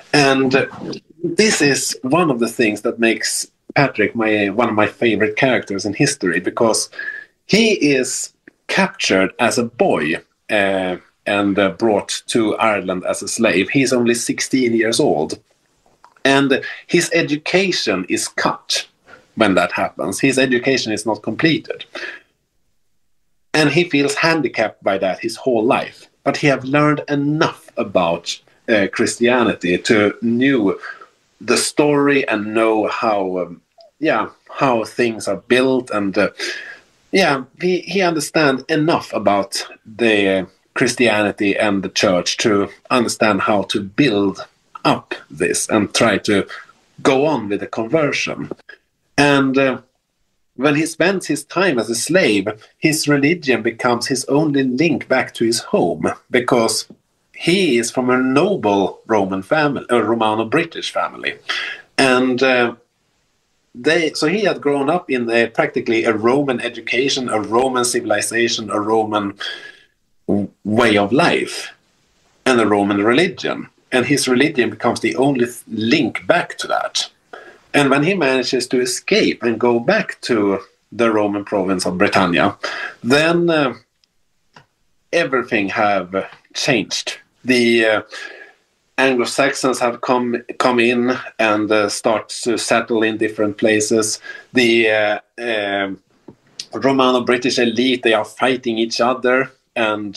And this is one of the things that makes Patrick one of my favorite characters in history, because he is captured as a boy and brought to Ireland as a slave. He's only 16 years old. And his education is cut when that happens. His education is not completed. And he feels handicapped by that his whole life. But he have learned enough about Christianity to know the story and know how things are built, and he understands enough about the Christianity and the church to understand how to build up this and try to go on with the conversion. And when he spends his time as a slave, his religion becomes his only link back to his home, because he is from a noble Roman family, a Romano-British family. And so he had grown up in practically a Roman education, a Roman civilization, a Roman way of life, and a Roman religion. And his religion becomes the only link back to that. And when he manages to escape and go back to the Roman province of Britannia, then everything have changed. The Anglo-Saxons have come in and start to settle in different places. The Romano-British elite, they are fighting each other, and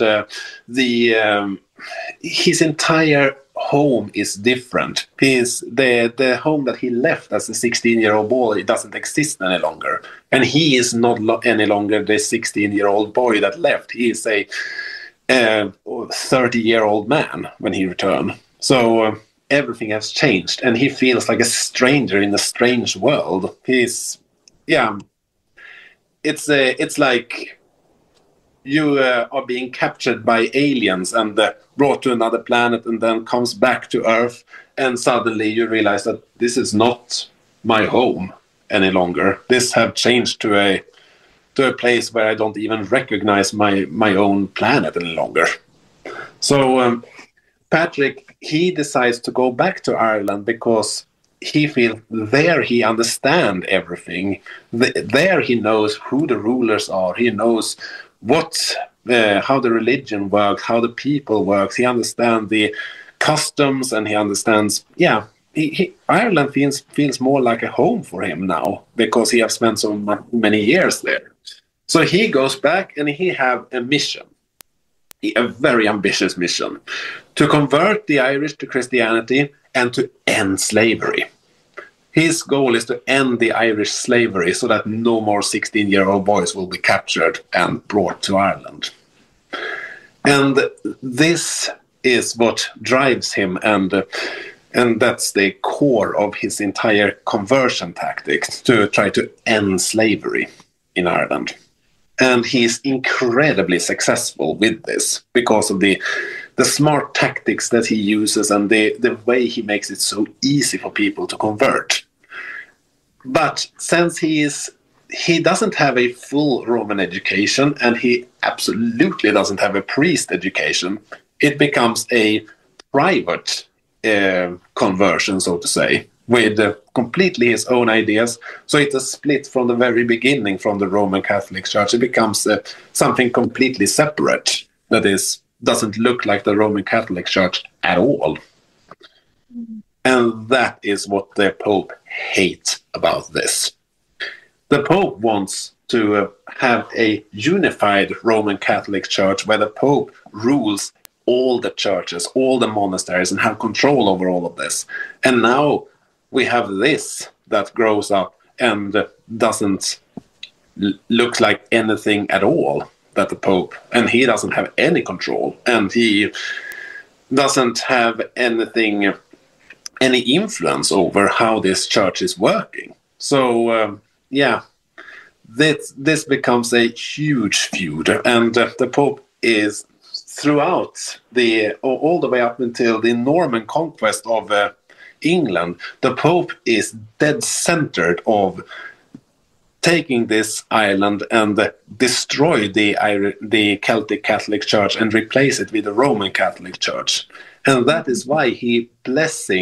his entire home is different. The home that he left as a 16-year-old boy doesn't exist any longer, and he is not any longer the 16-year-old boy that left. He is a 30-year-old man when he returned. So everything has changed, and he feels like a stranger in a strange world. It's like you are being captured by aliens and brought to another planet, and then comes back to Earth, and suddenly you realize that this is not my home any longer. This have changed to a place where I don't even recognize my own planet any longer. So Patrick, he decides to go back to Ireland because he feels there he understands everything. There he knows who the rulers are. He knows how the religion works, how the people works. He understands the customs, and he understands. Ireland feels more like a home for him now, because he has spent so many years there. So he goes back, and he have a mission, a very ambitious mission, to convert the Irish to Christianity and to end slavery. His goal is to end the Irish slavery so that no more 16-year-old boys will be captured and brought to Ireland. And this is what drives him, and that's the core of his entire conversion tactics, to try to end slavery in Ireland. And he's incredibly successful with this because of the smart tactics that he uses and the way he makes it so easy for people to convert. But since he doesn't have a full Roman education, and he absolutely doesn't have a priest education, it becomes a private conversion, so to say, with completely his own ideas. So it's a split from the very beginning from the Roman Catholic Church. It becomes something completely separate that doesn't look like the Roman Catholic Church at all. And that is what the Pope hates about this. The Pope wants to have a unified Roman Catholic Church where the Pope rules all the churches, all the monasteries, and have control over all of this. And now we have this that grows up and doesn't look like anything at all, that the Pope, and he doesn't have any control, and he doesn't have any influence over how this church is working. So this becomes a huge feud, and the Pope is throughout all the way up until the Norman conquest of England. The Pope is dead centered of taking this island and destroy the Celtic Catholic Church and replace it with the Roman Catholic Church. And that is why he blessing